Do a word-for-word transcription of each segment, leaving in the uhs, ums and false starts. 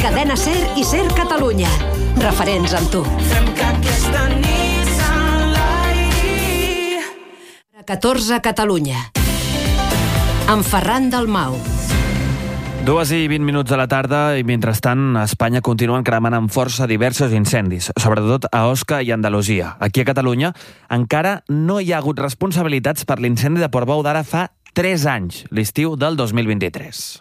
Cadena Ser i Ser Catalunya. Referents amb tu. Fem que aquesta nit s'enlairi. catorze Catalunya. Amb Ferran Dalmau. Dues i vint minuts de la tarda i, mentrestant, a Espanya continuen cremant amb força diversos incendis, sobretot a Osca i Andalusia. Aquí a Catalunya encara no hi ha hagut responsabilitats per l'incendi de Portbou d'ara fa tres anys, l'estiu del dos mil vint-i-tres.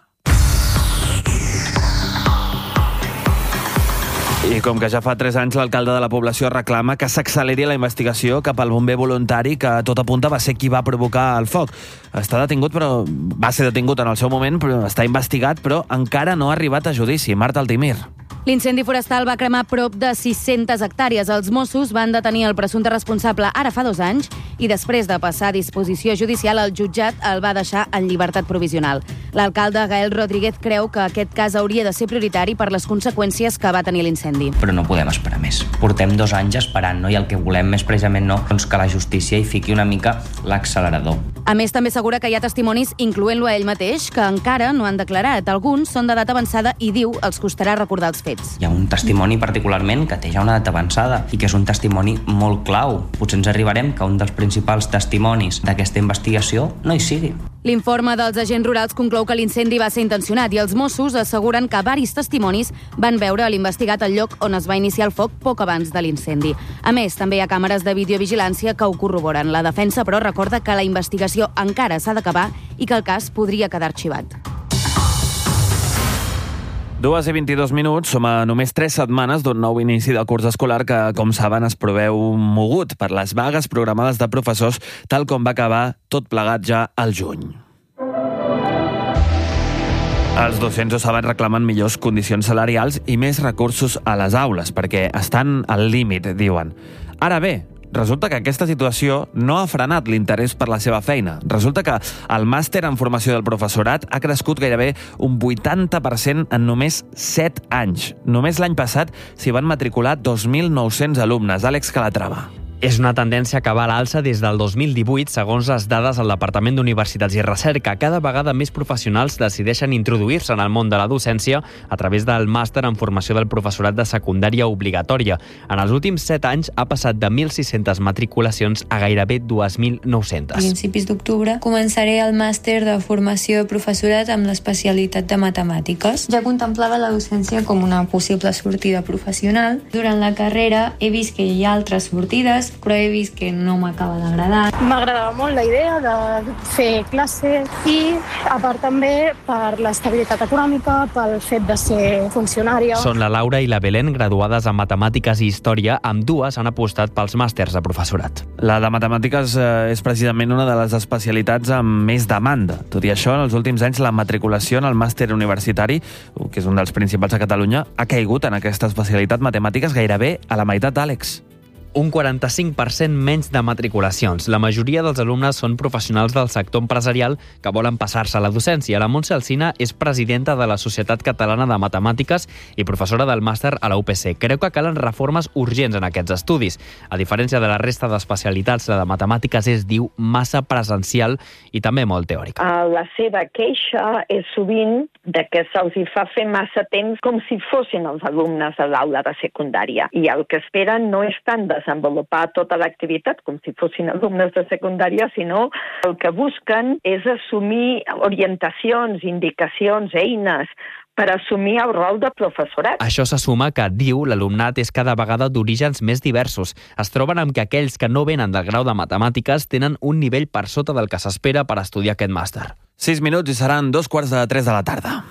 I com que ja fa tres anys l'alcalde de la població reclama que s'acceleri la investigació cap al bomber voluntari que tot apunta va ser qui va provocar el foc. Està detingut, però va ser detingut en el seu moment, però està investigat, però encara no ha arribat a judici. Marta Altimir. L'incendi forestal va cremar prop de sis-centes hectàrees. Els Mossos van detenir el presumpte responsable ara fa dos anys i després de passar a disposició judicial, el jutjat el va deixar en llibertat provisional. L'alcalde Gael Rodríguez creu que aquest cas hauria de ser prioritari per les conseqüències que va tenir l'incendi. Però no podem esperar més. Portem dos anys esperant, no? I el que volem més precisament no, doncs que la justícia hi fiqui una mica l'accelerador. A més, també assegura que hi ha testimonis, incloent-lo a ell mateix, que encara no han declarat. Alguns són de data avançada i diu els costarà recordar els fets. Hi ha un testimoni particularment que té ja una data avançada i que és un testimoni molt clau. Potser ens arribarem que un dels principals testimonis d'aquesta investigació no hi sigui. L'informe dels agents rurals conclou que l'incendi va ser intencionat i els Mossos asseguren que varis testimonis van veure l'investigat al lloc on es va iniciar el foc poc abans de l'incendi. A més, també hi ha càmeres de videovigilància que ho corroboren. La defensa, però, recorda que la investigació encara s'ha d'acabar i que el cas podria quedar arxivat. Dues i vint-i-dos minuts, som a només tres setmanes d'un nou inici de curs escolar que, com saben, es preveu mogut per les vagues programades de professors, tal com va acabar tot plegat ja al juny. Els docents ho saben, reclamen millors condicions salarials i més recursos a les aules, perquè estan al límit, diuen. Ara bé, resulta que aquesta situació no ha frenat l'interès per la seva feina. Resulta que el màster en formació del professorat ha crescut gairebé un vuitanta per cent en només set anys. Només l'any passat s'hi van matricular dos mil nou-cents alumnes. Àlex Calatrava. És una tendència que va a l'alça des del dos mil divuit, segons les dades del Departament d'Universitats i Recerca. Cada vegada més professionals decideixen introduir-se en el món de la docència a través del màster en formació del professorat de secundària obligatòria. En els últims set anys ha passat de mil sis-centes matriculacions a gairebé dos mil nou-centes. A principis d'octubre començaré el màster de formació de professorat amb l'especialitat de matemàtiques. Ja contemplava la docència com una possible sortida professional. Durant la carrera he vist que hi ha altres sortides, però he vist que no m'acaba d'agradar. M'agradava molt la idea de fer classes i, a part també, per l'estabilitat econòmica, pel fet de ser funcionària. Són la Laura i la Belén, graduades en Matemàtiques i Història. Amb dues han apostat pels màsters de professorat. La de Matemàtiques eh, és precisament una de les especialitats amb més demanda. Tot i això, en els últims anys, la matriculació en el màster universitari, que és un dels principals a Catalunya, ha caigut en aquesta especialitat Matemàtiques gairebé a la meitat, Àlex. Un quaranta-cinc per cent menys de matriculacions. La majoria dels alumnes són professionals del sector empresarial que volen passar-se a la docència. La Montse Alsina és presidenta de la Societat Catalana de Matemàtiques i professora del màster a la U P C. Creu que calen reformes urgents en aquests estudis. A diferència de la resta d'especialitats, la de matemàtiques és, diu, massa presencial i també molt teòrica. La seva queixa és sovint de que se'ls fa fer massa temps com si fossin els alumnes a l'aula de secundària. I el que esperen no és tant desenvolupar tota l'activitat com si fossin alumnes de secundària, sinó el que busquen és assumir orientacions, indicacions, eines per assumir el rol de professorat. Això se suma que, diu, l'alumnat és cada vegada d'orígens més diversos. Es troben amb que aquells que no venen del grau de matemàtiques tenen un nivell per sota del que s'espera per estudiar aquest màster. Sis minuts i seran dos quarts de tres de la tarda.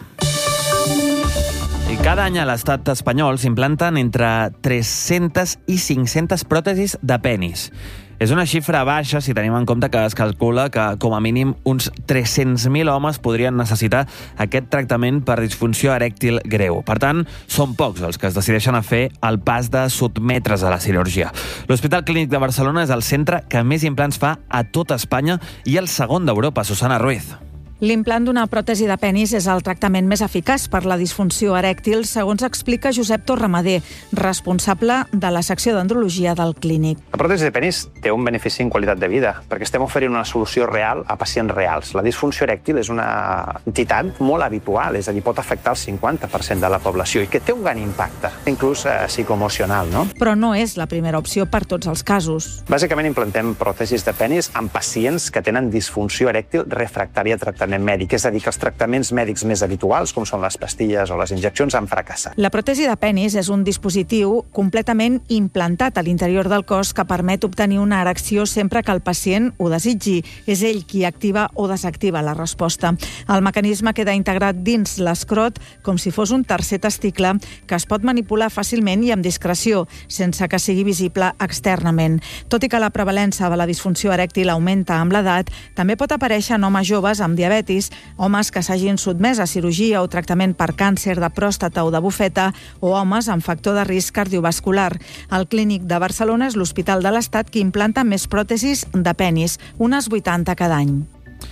I cada any a l'estat espanyol s'implanten entre tres-centes i cinc-centes pròtesis de penis. És una xifra baixa si tenim en compte que es calcula que com a mínim uns tres-cents mil homes podrien necessitar aquest tractament per disfunció erèctil greu. Per tant, són pocs els que es decideixen a fer el pas de sotmetre's a la cirurgia. L'Hospital Clínic de Barcelona és el centre que més implants fa a tota Espanya i el segon d'Europa. Susana Ruiz. L'implant d'una pròtesi de penis és el tractament més eficaç per la disfunció erèctil, segons explica Josep Torramader, responsable de la secció d'andrologia del Clínic. La pròtesi de penis té un benefici en qualitat de vida, perquè estem oferint una solució real a pacients reals. La disfunció erèctil és una entitat molt habitual, és a dir, pot afectar el cinquanta per cent de la població i que té un gran impacte, inclús eh, psicoemocional, no? Però no és la primera opció per tots els casos. Bàsicament implantem pròtesis de penis en pacients que tenen disfunció erèctil refractària a tractament mèdic, és a dir, que els tractaments mèdics més habituals, com són les pastilles o les injeccions, han fracassat. La pròtesi de penis és un dispositiu completament implantat a l'interior del cos que permet obtenir una erecció sempre que el pacient ho desitgi. És ell qui activa o desactiva la resposta. El mecanisme queda integrat dins l'escrot com si fos un tercer testicle que es pot manipular fàcilment i amb discreció, sense que sigui visible externament. Tot i que la prevalença de la disfunció erèctil augmenta amb l'edat, també pot aparèixer en homes joves amb diabetis, homes que s'hagin sotmès a cirurgia o tractament per càncer de pròstata o de bufeta o homes amb factor de risc cardiovascular. El Clínic de Barcelona és l'hospital de l'Estat que implanta més pròtesis de penis, unes vuitanta cada any.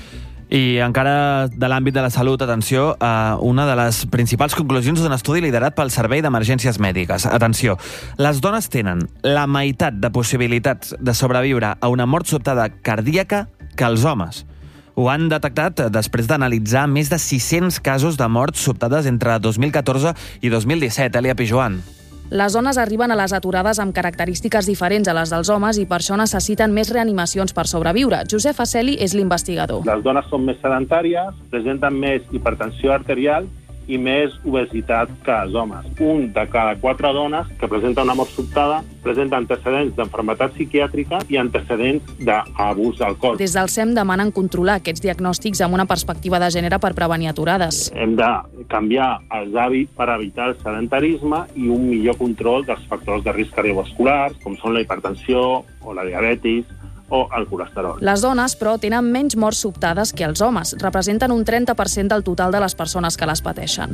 I encara de l'àmbit de la salut, atenció, a una de les principals conclusions d'un estudi liderat pel Servei d'Emergències Mèdiques. Atenció, les dones tenen la meitat de possibilitats de sobreviure a una mort sobtada cardíaca que els homes. Ho han detectat després d'analitzar més de sis-cents casos de morts sobtades entre dos mil catorze i dos mil disset, Elia Pijoan. Les dones arriben a les aturades amb característiques diferents a les dels homes i per això necessiten més reanimacions per sobreviure. Josep Aceli és l'investigador. Les dones són més sedentàries, presenten més hipertensió arterial i més obesitat que els homes. Un de cada quatre dones que presenta una mort sobtada presenta antecedents d'enfermetat psiquiàtrica i antecedents d'abús d'alcohol. Des del S E M demanen controlar aquests diagnòstics amb una perspectiva de gènere per prevenir aturades. Hem de canviar els hàbits per evitar el sedentarisme i un millor control dels factors de risc cardiovasculars, com són la hipertensió o la diabetis, o el colesterol. Les dones, però, tenen menys morts sobtades que els homes. Representen un trenta per cent del total de les persones que les pateixen.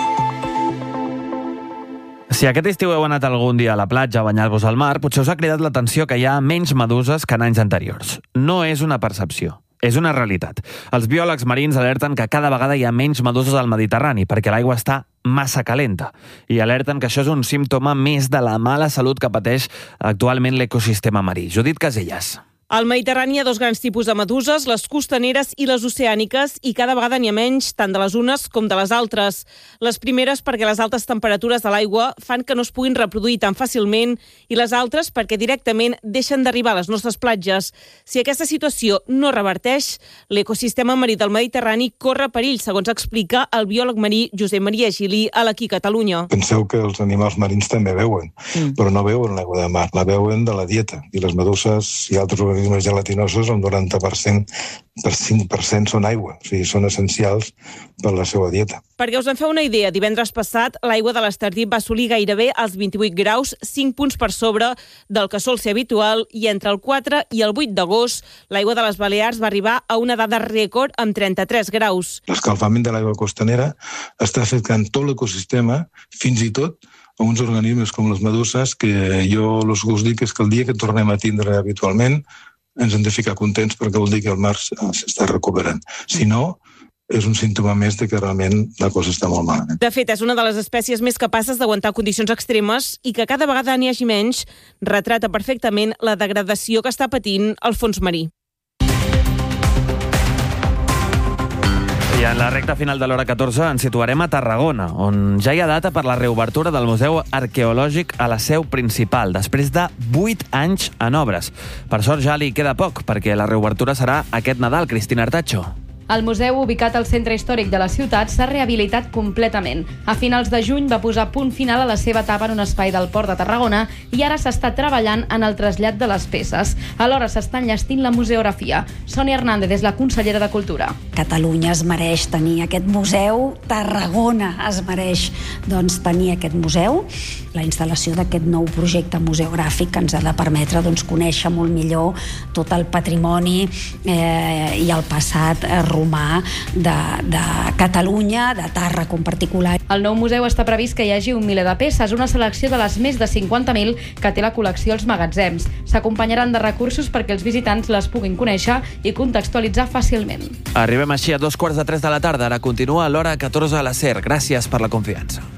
Si aquest estiu heu anat algun dia a la platja a banyar-vos al mar, potser us ha cridat l'atenció que hi ha menys meduses que en anys anteriors. No és una percepció, és una realitat. Els biòlegs marins alerten que cada vegada hi ha menys meduses al Mediterrani perquè l'aigua està massa calenta i alerten que això és un símptoma més de la mala salut que pateix actualment l'ecosistema marí. Judit Casellas. Al Mediterrani hi ha dos grans tipus de meduses, les costaneres i les oceàniques, i cada vegada n'hi ha menys, tant de les unes com de les altres. Les primeres perquè les altes temperatures de l'aigua fan que no es puguin reproduir tan fàcilment, i les altres perquè directament deixen d'arribar a les nostres platges. Si aquesta situació no reverteix, l'ecosistema marí del Mediterrani corre perill, segons explica el biòleg marí Josep Maria Gili a l'Aquí Catalunya. Penseu que els animals marins també beuen, mm. però no beuen l'aigua de mar, la beuen de la dieta, i les meduses i altres organismes gelatinosos, un noranta per cent per cinc per cent són aigua, o sigui, són essencials per la seva dieta. Perquè us en feu una idea, divendres passat l'aigua de l'Estartit va assolir gairebé els vint-i-vuit graus, cinc punts per sobre del que sol ser habitual, i entre el quatre i el vuit d'agost l'aigua de les Balears va arribar a una dada rècord amb trenta-tres graus. L'escalfament de l'aigua costanera està afectant tot l'ecosistema, fins i tot a uns organismes com les meduses, que jo us dic és que el dia que tornem a tindre habitualment ens hem de ficar contents perquè vol dir que el mar s'està recuperant. Si no, és un símptoma més de que realment la cosa està molt malament. De fet, és una de les espècies més capaces d'aguantar condicions extremes i que cada vegada n'hi hagi menys retrata perfectament la degradació que està patint el fons marí. I en la recta final de l'hora catorze ens situarem a Tarragona, on ja hi ha data per la reobertura del Museu Arqueològic a la seu principal, després de vuit anys en obres. Per sort ja li queda poc, perquè la reobertura serà aquest Nadal. Cristina Artacho. El museu, ubicat al centre històric de la ciutat, s'ha rehabilitat completament. A finals de juny va posar punt final a la seva etapa en un espai del Port de Tarragona i ara s'està treballant en el trasllat de les peces. Alhora s'està enllestint la museografia. Sònia Hernández és la consellera de Cultura. Catalunya es mereix tenir aquest museu, Tarragona es mereix doncs, tenir aquest museu. La instal·lació d'aquest nou projecte museogràfic ens ha de permetre doncs, conèixer molt millor tot el patrimoni eh, i el passat rural humà de, de Catalunya, de Tàrrega en particular. Al nou museu està previst que hi hagi un miler de peces, una selecció de les més de cinquanta mil que té la col·lecció als magatzems. S'acompanyaran de recursos perquè els visitants les puguin conèixer i contextualitzar fàcilment. Arribem així a dos quarts de tres de la tarda. Ara continua a l'hora catorze a la SER. Gràcies per la confiança.